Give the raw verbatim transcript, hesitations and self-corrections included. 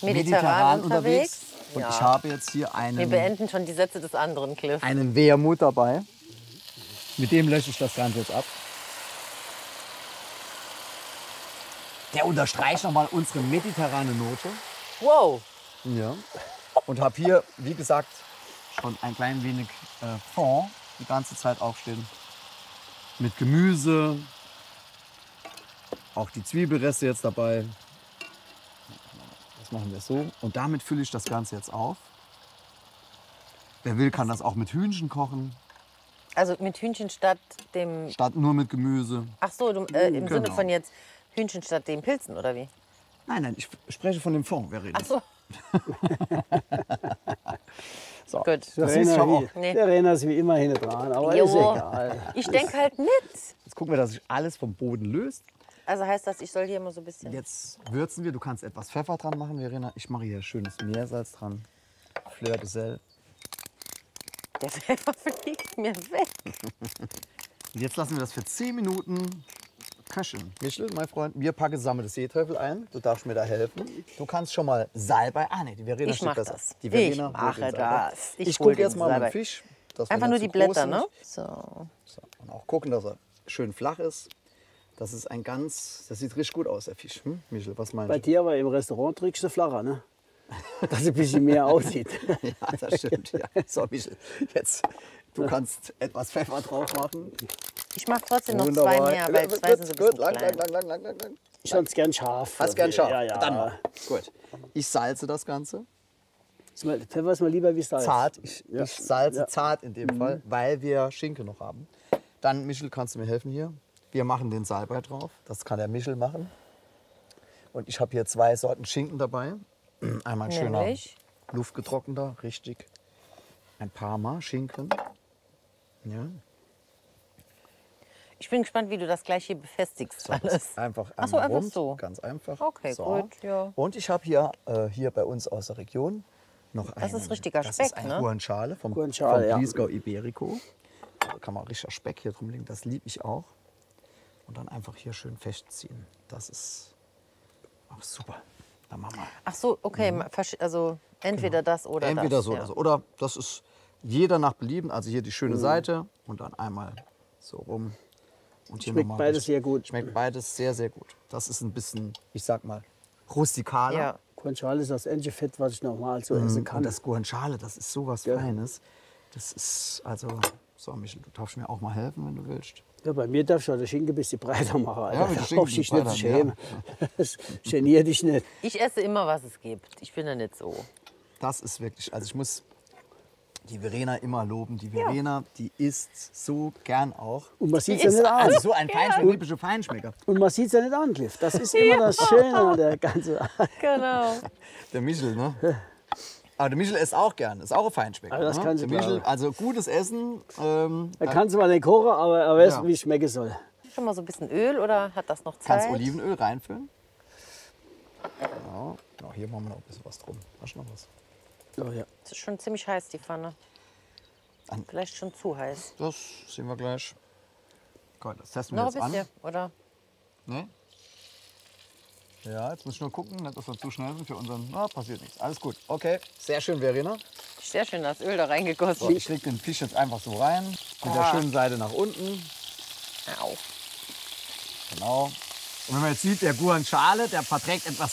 mediterran unterwegs. Und ja. ich habe jetzt hier einen... Wir beenden schon die Sätze des anderen, Cliff. Einen Wermut dabei. Mit dem lösche ich das Ganze jetzt ab. Der unterstreicht nochmal unsere mediterrane Note. Wow. Ja. Und habe hier, wie gesagt, schon ein klein wenig äh, Fond die ganze Zeit aufstehen. Mit Gemüse. Auch die Zwiebelreste jetzt dabei. Das machen wir so. Und damit fülle ich das Ganze jetzt auf. Wer will, kann das auch mit Hühnchen kochen. Also mit Hühnchen statt dem... Statt nur mit Gemüse. Ach so, du, äh, im Genau. Sinne von jetzt Hühnchen statt den Pilzen, oder wie? Nein, nein, ich spreche von dem Fond. Wer redet? Ach so. So. Gut. Der Das ist Renner, schon auch. wie, Nee. der Renner ist wie immer hinten dran, aber Jo. ist egal. Ich denke halt mit. Jetzt gucken wir, dass sich alles vom Boden löst. Also heißt das, ich soll hier immer so ein bisschen... Jetzt würzen wir. Du kannst etwas Pfeffer dran machen, Verena. Ich mache hier schönes Meersalz dran. Fleur de sel. Der Pfeffer fliegt mir weg. Und jetzt lassen wir das für zehn Minuten köcheln. Michel, mein Freund, wir packen zusammen das Seeteufel ein. Du darfst mir da helfen. Du kannst schon mal Salbei. Ah, nee, die Verena Ich steht mach besser. das. Die Ich Verena mache holt den Salbei. das. Ich, Ich gucke hol den jetzt mal Salbei. mit dem Fisch. dass wir Einfach nur nicht die zu groß Blätter, sind. ne? So. So. Und auch gucken, dass er schön flach ist. Das ist ein ganz, das sieht richtig gut aus, der Fisch. Hm? Michel, was meinst Bei du? dir aber im Restaurant trägst du flacher, ne? Dass es ein bisschen mehr aussieht. Ja, das stimmt. Ja. So, Michel, jetzt, du kannst etwas Pfeffer drauf machen. Ich mache trotzdem noch Wunderbar. zwei mehr, weil Gut, zwei sind so ein gut, bisschen lang, lang, klein. lang, lang, lang, lang, lang. Ich fand's gern scharf. Hast gern scharf? Ja, ja. Dann mal. Gut. Ich salze das Ganze. Ist mal, Pfeffer ist mal lieber wie Salz. Zart. Ich, Ja. ich salze Ja. zart in dem Fall, weil wir Schinken noch haben. Dann, Michel, kannst du mir helfen hier? Wir machen den Salbei drauf. Das kann der Michel machen. Und ich habe hier zwei Sorten Schinken dabei. Einmal ein schöner Nämlich? luftgetrockneter, richtig. Ein Parma-Schinken. Ja. Ich bin gespannt, wie du das gleich hier befestigst. So, das Alles. ist einfach Ach so, einmal einfach rund, so. ganz einfach. Okay, gut, ja. Und ich habe hier, äh, hier bei uns aus der Region noch einen. Das ist richtiger Das Speck, ist ein ne? Guanciale vom, Guanciale, vom ja. Bliesgau Iberico. Da kann man richtiger Speck hier drum legen. Das liebe ich auch. Und dann einfach hier schön festziehen. Das ist auch super. Dann machen wir. Ach so, okay, versch- also entweder das oder Entweder das. so ja. oder so. Oder das ist jeder nach Belieben. Also hier die schöne Seite und dann einmal so rum. Und hier Schmeckt noch mal beides richtig- sehr gut. Schmeckt beides sehr, sehr gut. Das ist ein bisschen, ich sag mal, rustikaler. Ja. Guanciale ist das Entchefett, was ich normal so essen kann. Und das Guanciale, das ist sowas Ja. Feines. Das ist, also, so Michel, du darfst mir auch mal helfen, wenn du willst. Ja, bei mir darfst du ja den Schinken ein bisschen breiter machen. Alter. Ja, mit dem Da Schinken brauchst du dich nicht breiter, schämen. Das genier dich nicht. Ich esse immer, was es gibt. Ich bin da nicht so. Das ist wirklich, also ich muss die Verena immer loben. Die Verena, die isst so gern auch. Und man sieht es Die ja nicht ist an. Also so ein Feinschmecker, typischer Feinschmecker. Und man sieht es ja nicht an, Cliff. Das ist immer das Schöne an der ganzen. Genau. Der Michel, ne? Aber der Michel isst auch gern, ist auch ein Feinschmecker. Aber das ne? kann sie der Michel, glauben. also gutes Essen. Ähm, Da kannst du mal den kochen, aber er weiß, Ja. wie es schmecken soll. Schon mal so ein bisschen Öl oder hat das noch Zeit? kannst Olivenöl reinfüllen. Genau. Ja, hier machen wir noch ein bisschen was drum. Hast du noch was? Oh, ja. Das ist schon ziemlich heiß, die Pfanne. An- Vielleicht schon zu heiß. Das sehen wir gleich. Gut, das testen wir Noch ein jetzt an. bisschen, oder? Ne? Ja, jetzt muss ich nur gucken, nicht, dass wir zu schnell sind für unseren. Na, passiert nichts. Alles gut. Okay, sehr schön, Verena. Sehr schön, das Öl da reingegossen. So, ich lege den Fisch jetzt einfach so rein. Mit der Ah. schönen Seite nach unten. Au. Genau. Und wenn man jetzt sieht, der Guanciale, der verträgt etwas